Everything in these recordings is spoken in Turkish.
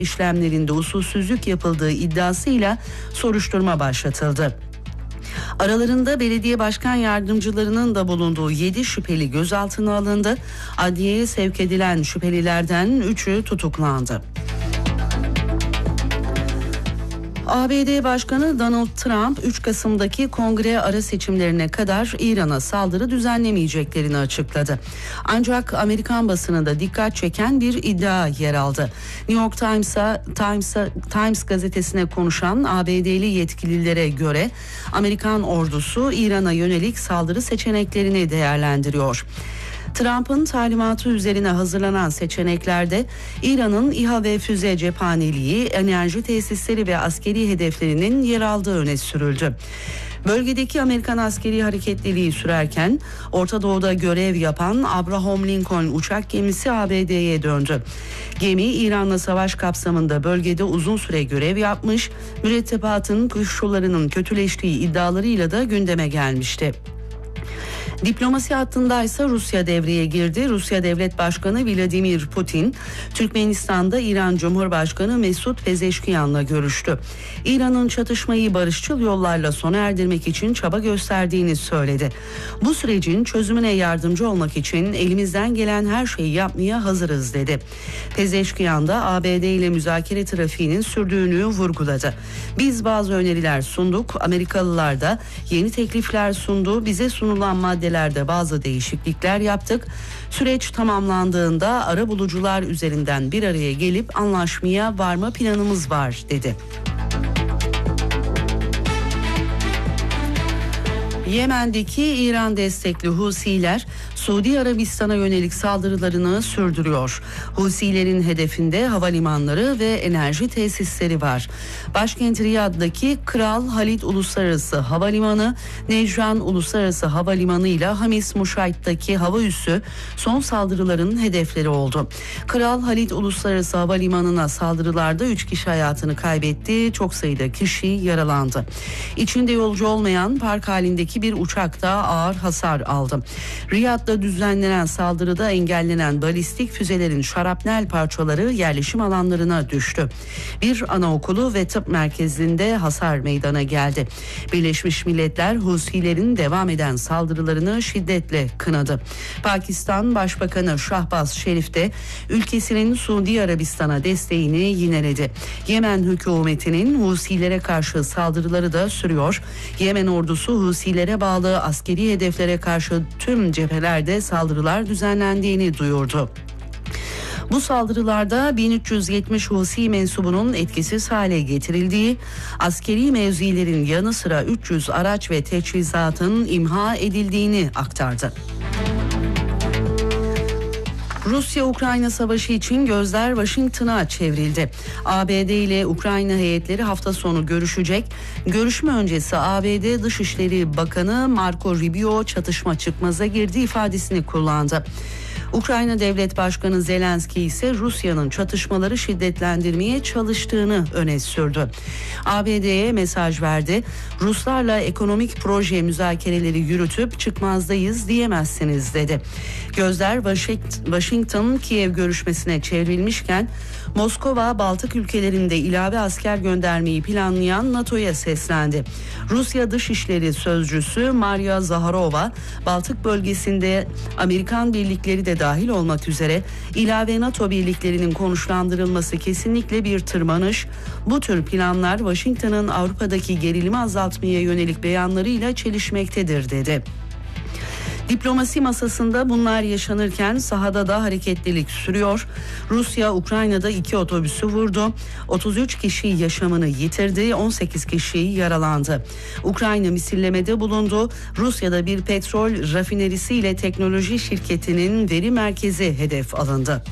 işlemlerinde usulsüzlük yapıldığı iddiasıyla soruşturma başlatıldı. Aralarında belediye başkan yardımcılarının da bulunduğu 7 şüpheli gözaltına alındı. Adliyeye sevk edilen şüphelilerden 3'ü tutuklandı. ABD Başkanı Donald Trump 3 Kasım'daki kongre ara seçimlerine kadar İran'a saldırı düzenlemeyeceklerini açıkladı. Ancak Amerikan basınında dikkat çeken bir iddia yer aldı. New York Times gazetesine konuşan ABD'li yetkililere göre Amerikan ordusu İran'a yönelik saldırı seçeneklerini değerlendiriyor. Trump'ın talimatı üzerine hazırlanan seçeneklerde İran'ın İHA ve füze cephaneliği, enerji tesisleri ve askeri hedeflerinin yer aldığı öne sürüldü. Bölgedeki Amerikan askeri hareketliliği sürerken Orta Doğu'da görev yapan Abraham Lincoln uçak gemisi ABD'ye döndü. Gemi İran'la savaş kapsamında bölgede uzun süre görev yapmış, mürettebatın koşullarının kötüleştiği iddialarıyla da gündeme gelmişti. Diplomasi hattındaysa Rusya devreye girdi. Rusya Devlet Başkanı Vladimir Putin, Türkmenistan'da İran Cumhurbaşkanı Mesut Pezeşkiyan'la görüştü. İran'ın çatışmayı barışçıl yollarla sona erdirmek için çaba gösterdiğini söyledi. Bu sürecin çözümüne yardımcı olmak için elimizden gelen her şeyi yapmaya hazırız dedi. Pezeşkiyan da ABD ile müzakere trafiğinin sürdüğünü vurguladı. Biz bazı öneriler sunduk, Amerikalılar da yeni teklifler sundu, bize sunulan maddelerde bazı değişiklikler yaptık. Süreç tamamlandığında arabulucular üzerinden bir araya gelip anlaşmaya varma planımız var dedi. Yemen'deki İran destekli Husiler Suudi Arabistan'a yönelik saldırılarını sürdürüyor. Husilerin hedefinde havalimanları ve enerji tesisleri var. Başkent Riyad'daki Kral Halid Uluslararası Havalimanı, Necran Uluslararası Havalimanı ile Hamis Muşayt'taki hava üssü son saldırıların hedefleri oldu. Kral Halid Uluslararası Havalimanı'na saldırılarda 3 kişi hayatını kaybetti, çok sayıda kişi yaralandı. İçinde yolcu olmayan park halindeki bir uçak da ağır hasar aldı. Riyad'da düzenlenen saldırıda engellenen balistik füzelerin şarapnel parçaları yerleşim alanlarına düştü. Bir anaokulu ve tıp merkezinde hasar meydana geldi. Birleşmiş Milletler Husilerin devam eden saldırılarını şiddetle kınadı. Pakistan Başbakanı Şahbaz Şerif de ülkesinin Suudi Arabistan'a desteğini yineledi. Yemen hükümetinin Husilere karşı saldırıları da sürüyor. Yemen ordusu Husilere bağlı askeri hedeflere karşı tüm cephelerde saldırılar düzenlendiğini duyurdu. Bu saldırılarda 1370 Husi mensubunun etkisiz hale getirildiği, askeri mevzilerin yanı sıra 300 araç ve teçhizatın imha edildiğini aktardı. Rusya-Ukrayna savaşı için gözler Washington'a çevrildi. ABD ile Ukrayna heyetleri hafta sonu görüşecek. Görüşme öncesi ABD Dışişleri Bakanı Marco Rubio çatışma çıkmaza girdi ifadesini kullandı. Ukrayna Devlet Başkanı Zelenski ise Rusya'nın çatışmaları şiddetlendirmeye çalıştığını öne sürdü. ABD'ye mesaj verdi. Ruslarla ekonomik proje müzakereleri yürütüp çıkmazdayız diyemezsiniz dedi. Gözler Washington-Kiev görüşmesine çevrilmişken Moskova Baltık ülkelerinde ilave asker göndermeyi planlayan NATO'ya seslendi. Rusya Dışişleri Sözcüsü Maria Zaharova, Baltık bölgesinde Amerikan birlikleri de dahil olmak üzere ilave NATO birliklerinin konuşlandırılması kesinlikle bir tırmanış. Bu tür planlar Washington'ın Avrupa'daki gerilimi azaltmaya yönelik beyanlarıyla çelişmektedir dedi. Diplomasi masasında bunlar yaşanırken sahada da hareketlilik sürüyor. Rusya Ukrayna'da 2 otobüsü vurdu. 33 kişi yaşamını yitirdi, 18 kişi yaralandı. Ukrayna misillemede bulundu. Rusya'da bir petrol rafinerisi ile teknoloji şirketinin veri merkezi hedef alındı.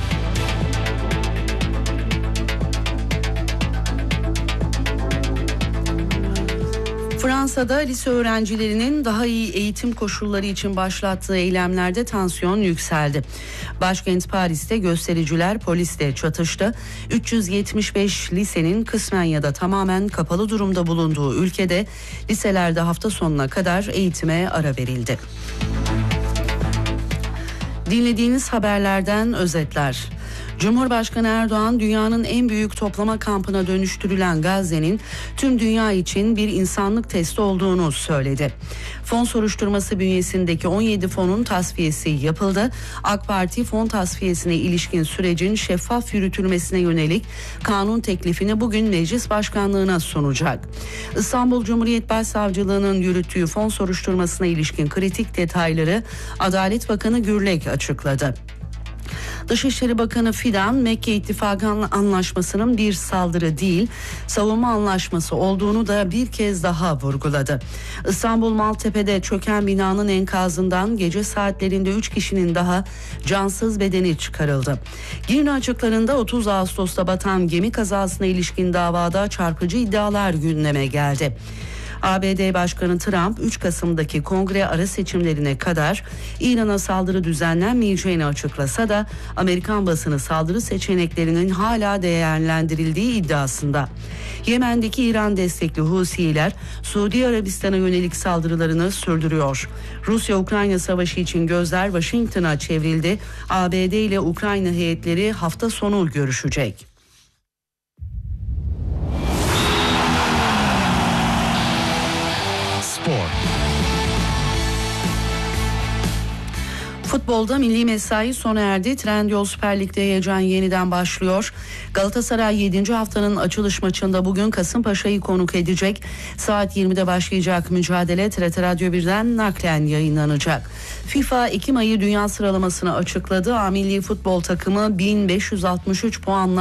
Fransa'da lise öğrencilerinin daha iyi eğitim koşulları için başlattığı eylemlerde tansiyon yükseldi. Başkent Paris'te göstericiler polisle çatıştı. 375 lisenin kısmen ya da tamamen kapalı durumda bulunduğu ülkede liselerde hafta sonuna kadar eğitime ara verildi. Dinlediğiniz haberlerden özetler. Cumhurbaşkanı Erdoğan, dünyanın en büyük toplama kampına dönüştürülen Gazze'nin tüm dünya için bir insanlık testi olduğunu söyledi. Fon soruşturması bünyesindeki 17 fonun tasfiyesi yapıldı. AK Parti fon tasfiyesine ilişkin sürecin şeffaf yürütülmesine yönelik kanun teklifini bugün Meclis Başkanlığı'na sunacak. İstanbul Cumhuriyet Başsavcılığı'nın yürüttüğü fon soruşturmasına ilişkin kritik detayları Adalet Bakanı Gürlek açıkladı. Dışişleri Bakanı Fidan, Mekke İttifakı Anlaşması'nın bir saldırı değil, savunma anlaşması olduğunu da bir kez daha vurguladı. İstanbul Maltepe'de çöken binanın enkazından gece saatlerinde 3 kişinin daha cansız bedeni çıkarıldı. Girne açıklarında 30 Ağustos'ta batan gemi kazasına ilişkin davada çarpıcı iddialar gündeme geldi. ABD Başkanı Trump 3 Kasım'daki kongre ara seçimlerine kadar İran'a saldırı düzenlenmeyeceğini açıklasa da Amerikan basını saldırı seçeneklerinin hala değerlendirildiği iddiasında. Yemen'deki İran destekli Husiler Suudi Arabistan'a yönelik saldırılarını sürdürüyor. Rusya-Ukrayna savaşı için gözler Washington'a çevrildi. ABD ile Ukrayna heyetleri hafta sonu görüşecek. Futbolda milli mesai sona erdi. Trendyol Süper Lig'de heyecan yeniden başlıyor. Galatasaray 7. haftanın açılış maçında bugün Kasımpaşa'yı konuk edecek. Saat 20'de başlayacak mücadele TRT Radyo 1'den naklen yayınlanacak. FIFA Ekim ayı dünya sıralamasını açıkladı. A milli futbol takımı 1563 puanla